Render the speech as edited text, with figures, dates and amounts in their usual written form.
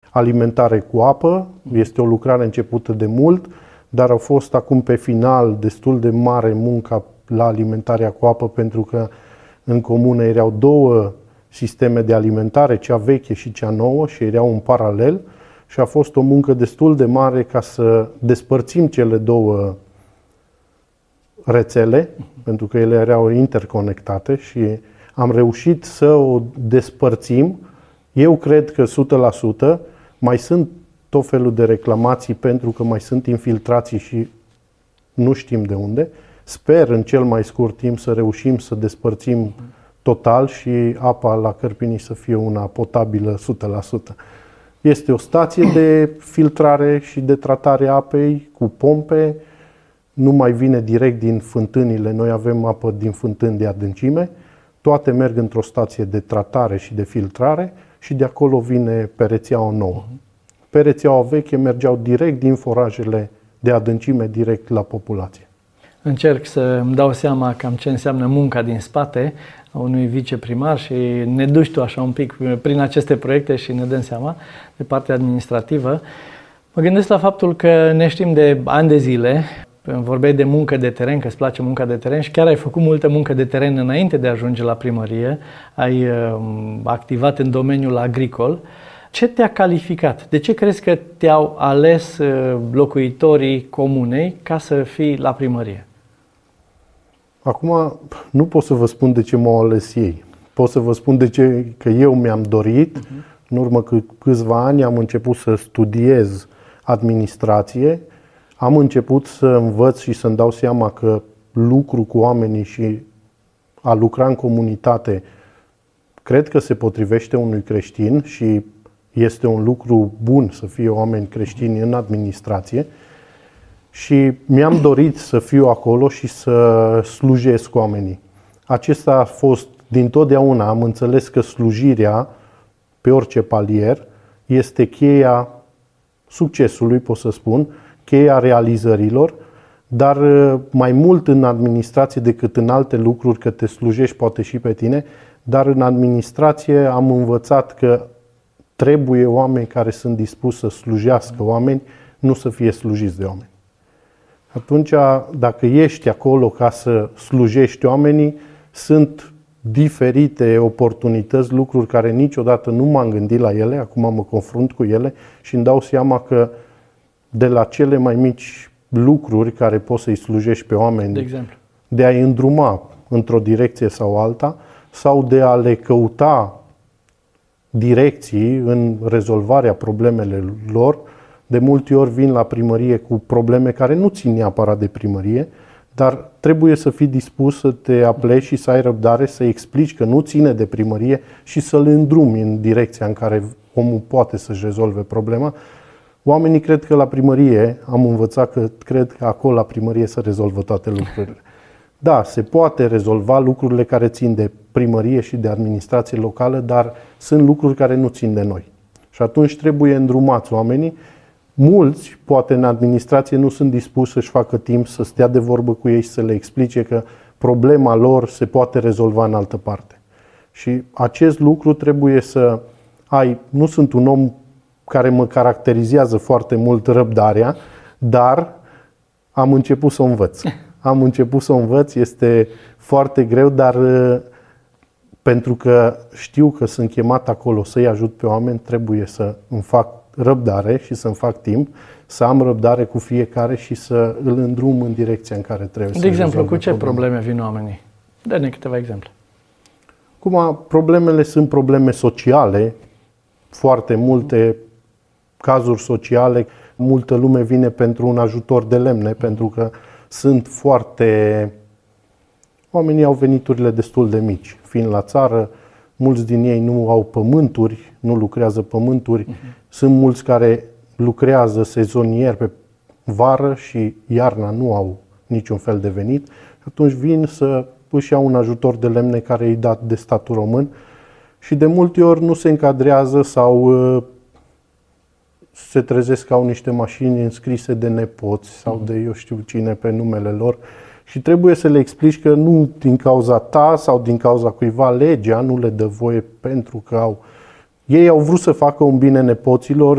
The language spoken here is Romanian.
alimentare cu apă. Este o lucrare începută de mult, dar a fost acum pe final destul de mare munca la alimentarea cu apă, pentru că în comună erau două sisteme de alimentare, cea veche și cea nouă, și erau în paralel, și a fost o muncă destul de mare ca să despărțim cele două rețele, pentru că ele erau interconectate, și am reușit să o despărțim. Eu cred că 100%. Mai sunt tot felul de reclamații pentru că mai sunt infiltrații și nu știm de unde. Sper în cel mai scurt timp să reușim să despărțim total și apa la Cărpini să fie una potabilă 100%. Este o stație de filtrare și de tratare a apei cu pompe. Nu mai vine direct din fântânile. Noi avem apă din fântâni de adâncime. Toate merg într-o stație de tratare și de filtrare și de acolo vine pe rețeaua nouă. Pe rețeaua veche mergeau direct din forajele de adâncime direct la populație. Încerc să îmi dau seama cam ce înseamnă munca din spate a unui viceprimar și ne duci tu așa un pic prin aceste proiecte și ne dăm seama de partea administrativă. Mă gândesc la faptul că ne știm de ani de zile, vorbeai de muncă de teren, că îți place munca de teren și chiar ai făcut multă muncă de teren înainte de a ajunge la primărie, ai activat în domeniul agricol. Ce te-a calificat? De ce crezi că te-au ales locuitorii comunei ca să fii la primărie? Acum nu pot să vă spun de ce m-au ales ei. Pot să vă spun de ce, că eu mi-am dorit. În urmă cu câțiva ani am început să studiez administrație. Am început să învăț și să-mi dau seama că lucru cu oamenii și a lucra în comunitate cred că se potrivește unui creștin și este un lucru bun să fie oameni creștini în administrație. Și mi-am dorit să fiu acolo și să slujesc oamenii. Acesta a fost dintotdeauna. Am înțeles că slujirea pe orice palier este cheia succesului, pot să spun, cheia realizărilor, dar mai mult în administrație decât în alte lucruri, că te slujești poate și pe tine, dar în administrație am învățat că trebuie oameni care sunt dispuși să slujească oameni, nu să fie slujiți de oameni. Atunci, dacă ești acolo ca să slujești oamenii, sunt diferite oportunități, lucruri care niciodată nu m-am gândit la ele, acum mă confrunt cu ele și îmi dau seama că de la cele mai mici lucruri care poți să-i slujești pe oameni, de exemplu, de a-i îndruma într-o direcție sau alta, sau de a le căuta direcții în rezolvarea problemelor lor, de multe ori vin la primărie cu probleme care nu țin neapărat de primărie, dar trebuie să fii dispus să te apleci și să ai răbdare, să explici că nu ține de primărie și să-l îndrumi în direcția în care omul poate să-și rezolve problema. Oamenii cred că la primărie, am învățat că cred că acolo la primărie se rezolvă toate lucrurile. Da, se poate rezolva lucrurile care țin de primărie și de administrație locală, dar sunt lucruri care nu țin de noi. Și atunci trebuie îndrumați oamenii. Mulți, poate în administrație, nu sunt dispuși să-și facă timp să stea de vorbă cu ei și să le explice că problema lor se poate rezolva în altă parte. Și acest lucru trebuie să ai. Nu sunt un om care mă caracterizează foarte mult răbdarea, dar am început să o învăț. Am început să o învăț, este foarte greu, dar pentru că știu că sunt chemat acolo să-i ajut pe oameni, trebuie să îmi fac răbdare și să-mi fac timp, să am răbdare cu fiecare și să îl îndrum în direcția în care trebuie. De exemplu, cu ce probleme vin oamenii? Dă-ne câteva exemple. Cum problemele sunt probleme sociale, foarte multe cazuri sociale, multă lume vine pentru un ajutor de lemne, pentru că sunt foarte. Oamenii au veniturile destul de mici. Fiind la țară, mulți din ei nu au pământuri, nu lucrează pământuri. Sunt mulți care lucrează sezonier pe vară și iarna nu au niciun fel de venit. Atunci vin să își iau un ajutor de lemne care îi dat de statul român și de multe ori nu se încadrează sau se trezesc că au niște mașini înscrise de nepoți sau de eu știu cine pe numele lor și trebuie să le explici că nu din cauza ta sau din cauza cuiva legea nu le dă voie pentru că ei au vrut să facă un bine nepoților.